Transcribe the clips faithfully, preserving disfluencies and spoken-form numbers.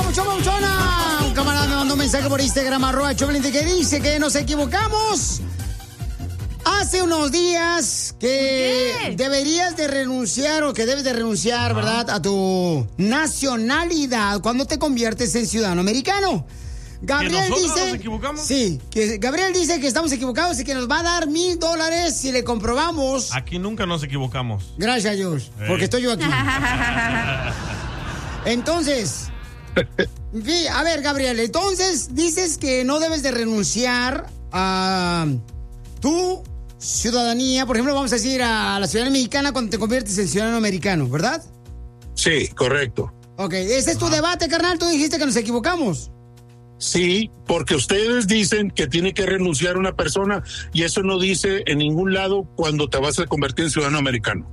papuchón, papuchona! Un camarada me mandó un mensaje por Instagram, arroba Choplin, que dice que nos equivocamos. Hace unos días que ¿Qué? deberías de renunciar o que debes de renunciar, ¿verdad?, a tu nacionalidad cuando te conviertes en ciudadano americano. Gabriel ¿Que nosotros dice, nos equivocamos? Sí, que Gabriel dice que estamos equivocados y que nos va a dar mil dólares si le comprobamos. Aquí nunca nos equivocamos. Gracias a Dios, Eh. porque estoy yo aquí. Entonces, sí, a ver, Gabriel, entonces dices que no debes de renunciar a tu ciudadanía. Por ejemplo, vamos a decir a la ciudadanía mexicana cuando te conviertes en ciudadano americano, ¿verdad? Sí, correcto. Ok, ese es tu debate, carnal. Tú dijiste que nos equivocamos. Sí, porque ustedes dicen que tiene que renunciar una persona y eso no dice en ningún lado cuando te vas a convertir en ciudadano americano.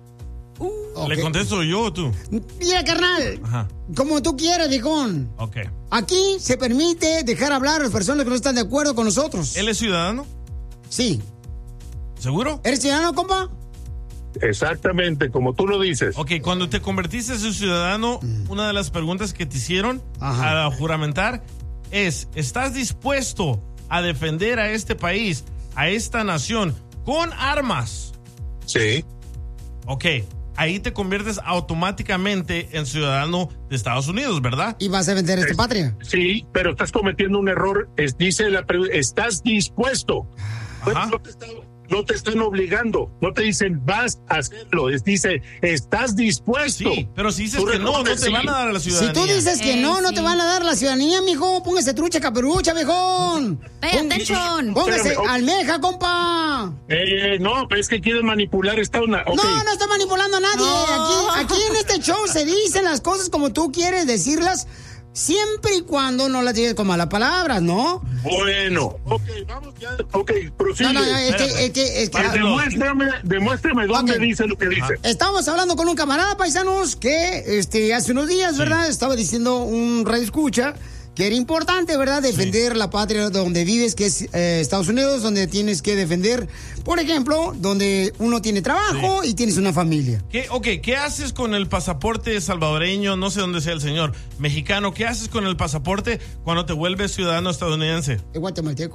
Ok. ¿Le contesto yo o tú? Mira, carnal, Ajá. como tú quieras, viejón. Ok. Aquí se permite dejar hablar a las personas que no están de acuerdo con nosotros. ¿Él es ciudadano? Sí. ¿Seguro? ¿Eres ciudadano, compa? Exactamente, como tú lo dices. Ok, cuando te convertiste en ciudadano, una de las preguntas que te hicieron Ajá. a juramentar es, ¿estás dispuesto a defender a este país, a esta nación, con armas? Sí. Ok, ahí te conviertes automáticamente en ciudadano de Estados Unidos, ¿verdad? Y vas a defender esta patria. Sí, pero estás cometiendo un error. Es, dice la pregunta, ¿estás dispuesto? Ajá. No te, están, no te están obligando, no te dicen vas a hacerlo, es, dice, ¿estás dispuesto? Sí, pero si dices Tú que no, no respondes te sí. van a dar la Si ciudadanía. tú dices que Eh, no, no sí. te van a dar la ciudadanía, mijo. Póngase trucha, caperucha, viejón. Pay Pon- attention. Póngase Espérame, ok. almeja, compa. Eh, no, pero es que quieres manipular esta una. Okay. No, no estoy manipulando a nadie. No. Aquí, aquí en este show se dicen las cosas como tú quieres decirlas, siempre y cuando no las digas con malas palabras, ¿no? Bueno, ok, vamos ya. Ok, prosigue. No, no, no, es que, Espérate. es que, es que- Pues demuéstrame, demuéstrame dónde Ok. dice lo que dice. Estamos hablando con un camarada, paisanos, que este, hace unos días, ¿verdad? Estaba diciendo un radio escucha que era importante, ¿verdad? Defender la patria donde vives, que es eh, Estados Unidos, donde tienes que defender, por ejemplo, donde uno tiene trabajo y tienes una familia. ¿Qué, ok, ¿qué haces con el pasaporte salvadoreño? No sé dónde sea el señor. Mexicano, ¿qué haces con el pasaporte cuando te vuelves ciudadano estadounidense? Es guatemalteco.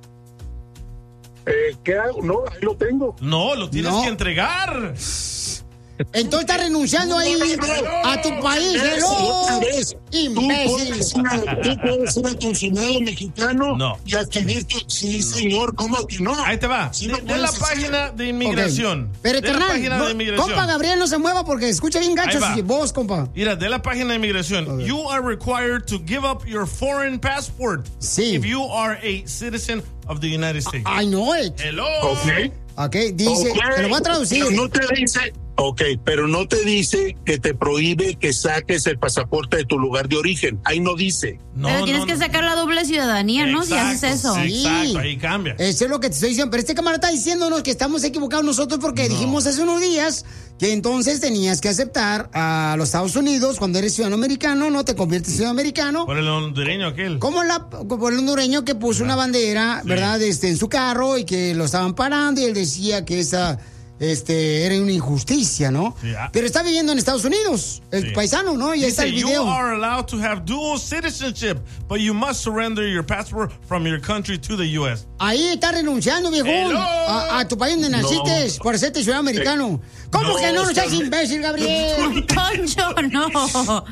Eh, ¿Qué hago? No, ahí lo tengo. No, lo tienes No. que entregar. Entonces estás renunciando ahí a tu país, hello. Otra vez, tú Imbécil. puedes ir a- tú puedes ser consulado mexicano No. y adquirir tu... Sí, señor, ¿cómo que no? Ahí te va. Sí de, lo de puedes la hacer. página de inmigración. Ok. Pero, de la carnal, página no- de inmigración. compa Gabriel, no se mueva porque escucha bien gacho Ahí va. si vos, compa. Mira, de la página de inmigración. ver. You are required to give up your foreign passport. Sí. If you are a citizen of the United States. I know it. Hello. Ok. Ok, dice, Ok, te lo voy a traducir. pero no te dice, ok, pero no te dice que te prohíbe que saques el pasaporte de tu lugar de origen. Ahí no dice. No, Pero no, tienes que no. sacar la doble ciudadanía, ¿no? Si haces eso. Sí. Exacto, ahí cambia. Eso es lo que te estoy diciendo. Pero este camarada está diciéndonos que estamos equivocados nosotros porque dijimos hace unos días que entonces tenías que aceptar a los Estados Unidos cuando eres ciudadano americano, no te conviertes en ciudadano americano. Por el hondureño aquel. Como la, como el hondureño que puso una bandera, ¿verdad? Este, en su carro y que lo estaban parando y él decía que esa este, era una injusticia, ¿no? Sí, ah. Pero está viviendo en Estados Unidos, el Sí. paisano, ¿no? Y ahí está Dice, el you video. are allowed to have dual citizenship, but you must surrender your passport from your country to the U S Ahí está renunciando, viejón, Hello. a, a tu país donde naciste por hacerte ciudadano americano. ¿Cómo No, que no, no seas está- imbécil, Gabriel? Poncho, no.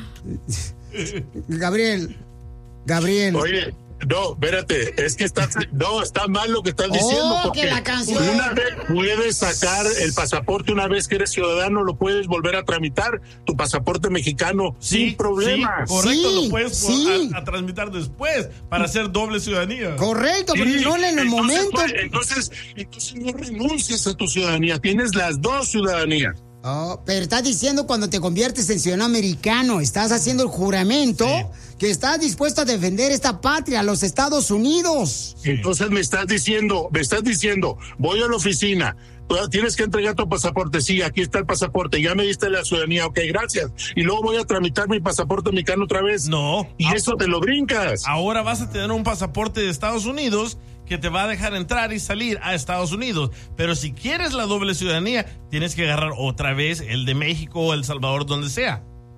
Gabriel, Gabriel. Oye, no, espérate, es que estás, no, está mal lo que estás diciendo. Oh, porque que la canción. Una vez puedes sacar el pasaporte, una vez que eres ciudadano, lo puedes volver a tramitar, tu pasaporte mexicano, sin problemas. Sí, correcto, Sí, lo puedes sí. a, a transmitir después para hacer doble ciudadanía. Correcto, pero Sí, no en el entonces, momento. pues, Entonces, entonces no renuncias a tu ciudadanía, tienes las dos ciudadanías. Oh, pero estás diciendo cuando te conviertes en ciudadano americano, estás haciendo el juramento que estás dispuesto a defender esta patria, los Estados Unidos. Entonces me estás diciendo, me estás diciendo, voy a la oficina, tú tienes que entregar tu pasaporte, sí, aquí está el pasaporte, ya me diste la ciudadanía, ok, gracias. Y luego voy a tramitar mi pasaporte americano otra vez. No. Y Ah, eso te lo brincas. Ahora vas a tener un pasaporte de Estados Unidos que te va a dejar entrar y salir a Estados Unidos. Pero si quieres la doble ciudadanía, tienes que agarrar otra vez el de México o El Salvador, donde sea.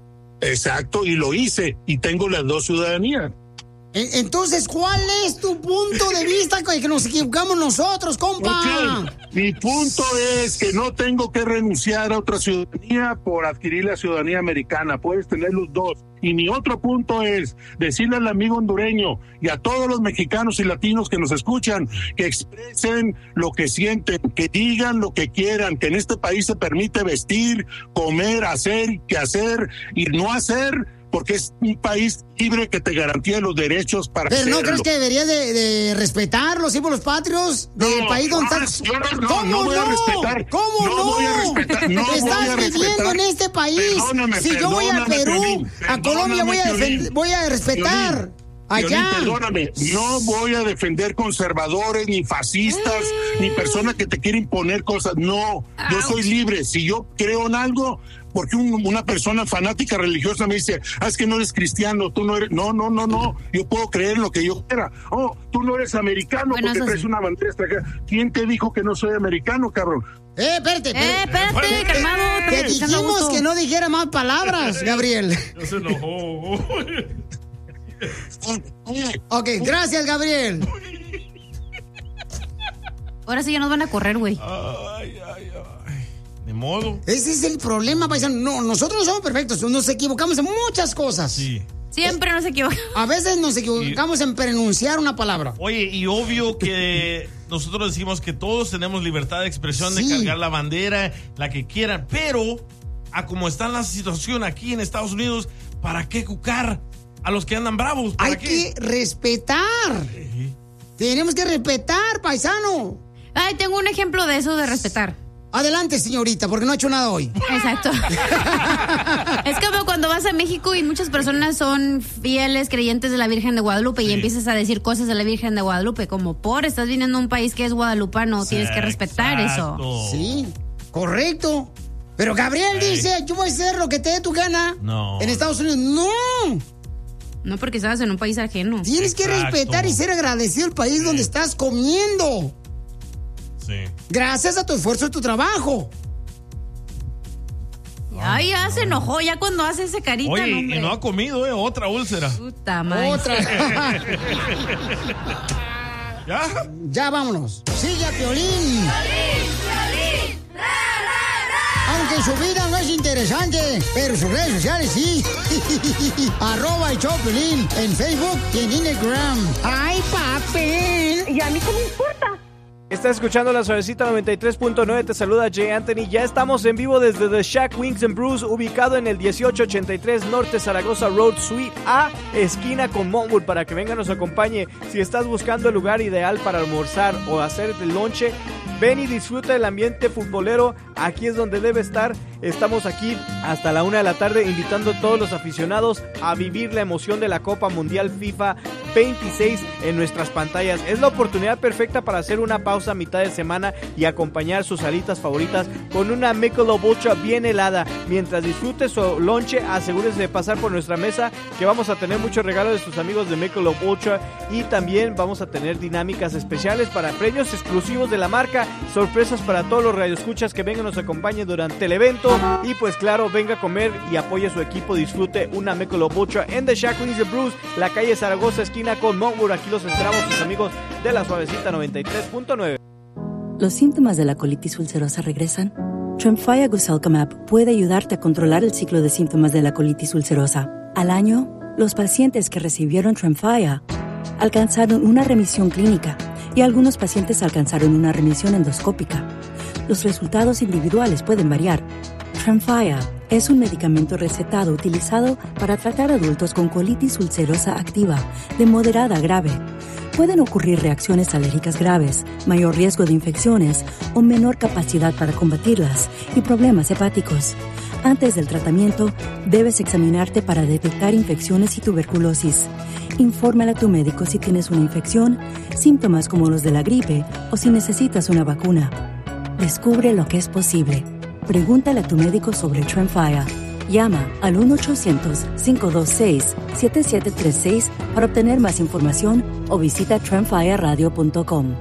Exacto, y lo hice, y tengo las dos ciudadanías. Entonces, ¿cuál es tu punto de vista que nos equivocamos nosotros, compa? Okay. Mi punto es que no tengo que renunciar a otra ciudadanía por adquirir la ciudadanía americana. Puedes tener los dos. Y mi otro punto es decirle al amigo hondureño y a todos los mexicanos y latinos que nos escuchan que expresen lo que sienten, que digan lo que quieran, que en este país se permite vestir, comer, hacer, que hacer y no hacer, porque es un país libre que te garantía los derechos para Pero hacerlo. ¿no crees que deberías de, de respetar los símbolos patrios del no, país donde no, estás? Yo no, no, ¿Cómo no voy a respetar. ¿Cómo no? no? voy a respetar. No estás voy a viviendo respetar. en este país. Perdóname, si yo voy a Perú, Piolín, a Colombia voy a, defend- voy a respetar. Piolín, allá. Piolín, perdóname, no voy a defender conservadores, ni fascistas, ni personas que te quieren imponer cosas. No, yo soy libre. Si yo creo en algo, porque un, una persona fanática religiosa me dice, ah, es que no eres cristiano, tú no eres, no, no, no, no, yo puedo creer en lo que yo quiera. Oh, tú no eres americano bueno, porque traes sí. una bandera extranjera. ¿Quién te dijo que no soy americano, cabrón? Eh, espérate, espérate. Eh, espérate, calmado. Te dijimos que no dijera más palabras, Gabriel. Ya se enojó. Ok, gracias, Gabriel. Ahora sí ya nos van a correr, güey. Ay, ay, ay. Ni modo. Ese es el problema, paisano. No, nosotros no somos perfectos, nos equivocamos en muchas cosas. Sí. Siempre nos equivocamos. A veces nos equivocamos en pronunciar una palabra. Oye, y obvio que nosotros decimos que todos tenemos libertad de expresión, Sí. de cargar la bandera, la que quieran, pero a como está la situación aquí en Estados Unidos, ¿para qué cucar a los que andan bravos? ¿Para Hay qué? que respetar. Eh, Tenemos que respetar, paisano. Ay, tengo un ejemplo de eso de respetar. Adelante, señorita, porque no ha hecho nada hoy. Exacto. Es como cuando vas a México y muchas personas son fieles creyentes de la Virgen de Guadalupe y Sí. empiezas a decir cosas de la Virgen de Guadalupe, como por, estás viniendo a un país que es guadalupano, tienes que respetar exacto. eso. Sí, correcto. Pero Gabriel Ey. dice, yo voy a hacer lo que te dé tu gana. No. En Estados Unidos, no. No porque estabas en un país ajeno. Tienes que Exacto. respetar y ser agradecido al país donde estás comiendo. Sí. Gracias a tu esfuerzo y tu trabajo. Ay, ya se enojó, ya cuando hace ese carita, Oye, no, hombre. y no ha comido, ¿eh? Otra úlcera. Puta madre. Otra. ¿Ya? Ya vámonos. Sigue a Piolín. Aunque su vida no es interesante, pero sus redes sociales sí. Arroba el show Piolín en Facebook y en Instagram. ¡Ay, papel! ¿Y a mí qué me importa? Estás escuchando La Suavecita noventa y tres punto nueve, te saluda Jay Anthony. Ya estamos en vivo desde The Shack Wings and Brews, ubicado en el dieciocho ochenta y tres Norte Zaragoza Road, Suite A, esquina con Montwood, para que venga nos acompañe. Si estás buscando el lugar ideal para almorzar o hacer el lonche, ven y disfruta del ambiente futbolero. Aquí es donde debe estar. Estamos aquí hasta la una de la tarde invitando a todos los aficionados a vivir la emoción de la Copa Mundial FIFA veintiséis en nuestras pantallas. Es la oportunidad perfecta para hacer una pausa a mitad de semana y acompañar sus alitas favoritas con una Michelob Ultra bien helada. Mientras disfrute su lonche, asegúrese de pasar por nuestra mesa, que vamos a tener muchos regalos de sus amigos de Michelob Ultra, y también vamos a tener dinámicas especiales para premios exclusivos de la marca, sorpresas para todos los radioescuchas que vengan y nos acompañen durante el evento. Y pues claro, venga a comer y apoye a su equipo, disfrute una Michelob Ultra en The Shack Wings and Brews, la calle Zaragoza, esquina con Montwood. Aquí los esperamos, sus amigos de La Suavecita noventa y tres punto nueve. ¿Los síntomas de la colitis ulcerosa regresan? Tremfya Guselkumab puede ayudarte a controlar el ciclo de síntomas de la colitis ulcerosa. Al año, los pacientes que recibieron Tremfya alcanzaron una remisión clínica y algunos pacientes alcanzaron una remisión endoscópica. Los resultados individuales pueden variar. Tremfya es un medicamento recetado utilizado para tratar adultos con colitis ulcerosa activa de moderada a grave. Pueden ocurrir reacciones alérgicas graves, mayor riesgo de infecciones o menor capacidad para combatirlas y problemas hepáticos. Antes del tratamiento, debes examinarte para detectar infecciones y tuberculosis. Infórmale a tu médico si tienes una infección, síntomas como los de la gripe o si necesitas una vacuna. Descubre lo que es posible. Pregúntale a tu médico sobre Tremfya. Llama al uno ochocientos, cinco dos seis, siete siete tres seis para obtener más información o visita tremfya radio punto com.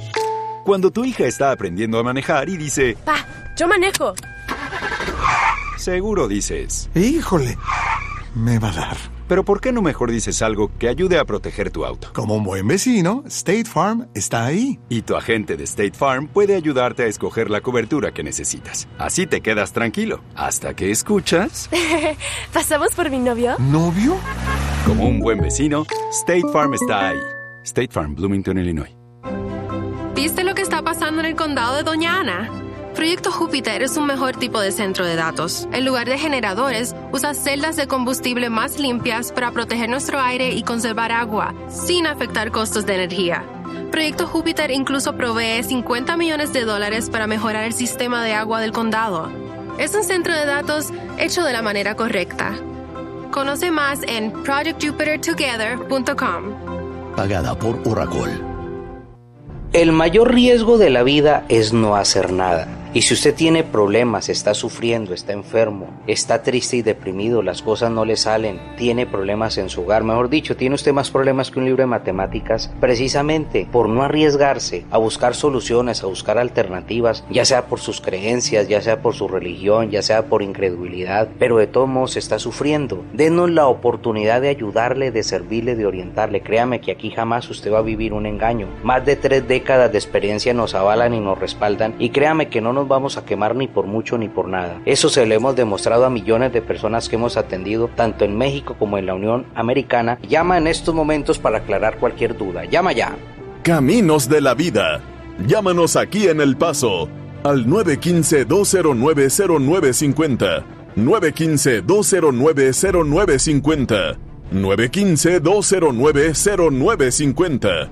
Cuando tu hija está aprendiendo a manejar y dice, Pa, yo manejo. Seguro dices, híjole, me va a dar. Pero ¿por qué no mejor dices algo que ayude a proteger tu auto? Como un buen vecino, State Farm está ahí. Y tu agente de State Farm puede ayudarte a escoger la cobertura que necesitas. Así te quedas tranquilo, hasta que escuchas... ¿Pasamos por mi novio? ¿Novio? Como un buen vecino, State Farm está ahí. State Farm, Bloomington, Illinois. ¿Viste lo que está pasando en el condado de Doña Ana? Proyecto Júpiter es un mejor tipo de centro de datos. En lugar de generadores, usa celdas de combustible más limpias para proteger nuestro aire y conservar agua, sin afectar costos de energía. Proyecto Júpiter incluso provee cincuenta millones de dólares para mejorar el sistema de agua del condado. Es un centro de datos hecho de la manera correcta. Conoce más en project jupiter together punto com. Pagada por Oracle. El mayor riesgo de la vida es no hacer nada. Y si usted tiene problemas, está sufriendo, está enfermo, está triste y deprimido, las cosas no le salen, tiene problemas en su hogar, mejor dicho, tiene usted más problemas que un libro de matemáticas, precisamente por no arriesgarse a buscar soluciones, a buscar alternativas, ya sea por sus creencias, ya sea por su religión, ya sea por incredulidad, pero de todos modos está sufriendo. Denos la oportunidad de ayudarle, de servirle, de orientarle. Créame que aquí jamás usted va a vivir un engaño. Más de tres décadas de experiencia nos avalan y nos respaldan, y créame que no nos vamos a quemar ni por mucho ni por nada. Eso se lo hemos demostrado a millones de personas que hemos atendido tanto en México como en la Unión Americana. Llama en estos momentos para aclarar cualquier duda. Llama ya. Caminos de la vida. Llámanos aquí en El Paso al nueve uno cinco, dos cero nueve, cero nueve cinco cero, nueve uno cinco, dos cero nueve, cero nueve cinco cero, nueve uno cinco, dos cero nueve, cero nueve cinco cero.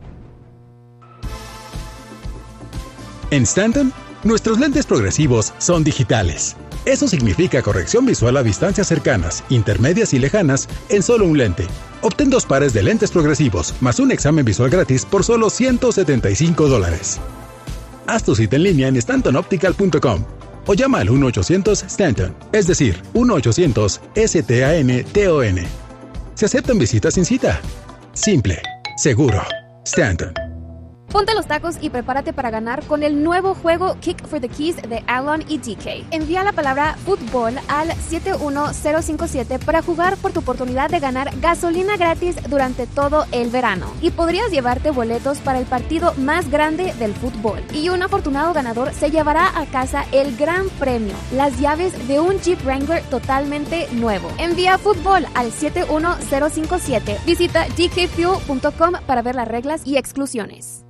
En Stanton, nuestros lentes progresivos son digitales. Eso significa corrección visual a distancias cercanas, intermedias y lejanas en solo un lente. Obtén dos pares de lentes progresivos más un examen visual gratis por solo ciento setenta y cinco dólares. Haz tu cita en línea en stanton optical punto com o llama al uno ochocientos Stanton, es decir, uno ochocientos S T A N T O N. Se aceptan visitas sin cita. Simple, seguro, Stanton. Ponte los tacos y prepárate para ganar con el nuevo juego Kick for the Keys de Alon y D K. Envía la palabra fútbol al siete uno cero cinco siete para jugar por tu oportunidad de ganar gasolina gratis durante todo el verano. Y podrías llevarte boletos para el partido más grande del fútbol. Y un afortunado ganador se llevará a casa el gran premio, las llaves de un Jeep Wrangler totalmente nuevo. Envía fútbol al siete uno cero cinco siete. Visita d k fuel punto com para ver las reglas y exclusiones.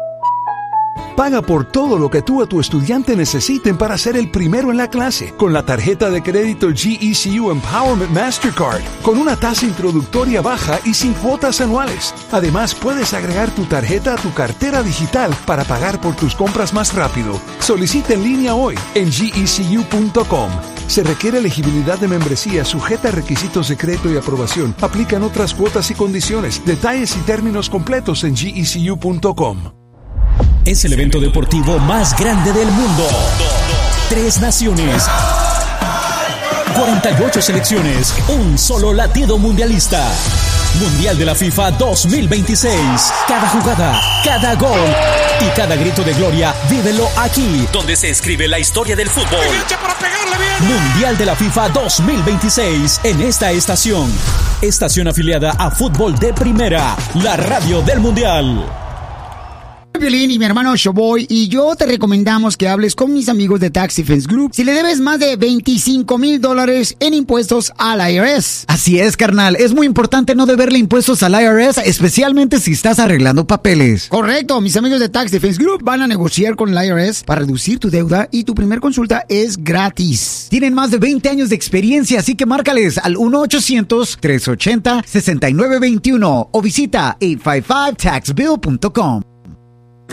Paga por todo lo que tú o tu estudiante necesiten para ser el primero en la clase con la tarjeta de crédito G E C U Empowerment Mastercard, con una tasa introductoria baja y sin cuotas anuales. Además, puedes agregar tu tarjeta a tu cartera digital para pagar por tus compras más rápido. Solicita en línea hoy en G E C U punto com. Se requiere elegibilidad de membresía sujeta a requisitos de crédito y aprobación. Aplican otras cuotas y condiciones. Detalles y términos completos en G E C U punto com. Es el evento deportivo más grande del mundo. Tres naciones, cuarenta y ocho selecciones, un solo latido mundialista. Mundial de la FIFA dos mil veintiséis. Cada jugada, cada gol y cada grito de gloria, vívelo aquí, donde se escribe la historia del fútbol. Mundial de la FIFA dos mil veintiséis en esta estación. Estación afiliada a Fútbol de Primera, la radio del Mundial. Violín y mi hermano Showboy y yo te recomendamos que hables con mis amigos de Tax Defense Group si le debes más de veinticinco mil dólares en impuestos al I R S. Así es, carnal. Es muy importante no deberle impuestos al I R S, especialmente si estás arreglando papeles. Correcto. Mis amigos de Tax Defense Group van a negociar con el I R S para reducir tu deuda y tu primer consulta es gratis. Tienen más de veinte años de experiencia, así que márcales al uno ochocientos, tres ochenta, sesenta y nueve veintiuno o visita ocho cinco cinco tax bill punto com.